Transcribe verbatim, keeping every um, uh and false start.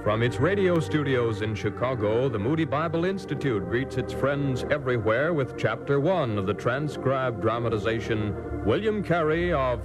From its radio studios in Chicago, the Moody Bible Institute greets its friends everywhere with Chapter One of the transcribed dramatization, William Carey of